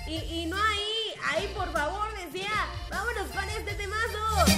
Y no ahí, por favor, decía, vámonos con este temazo.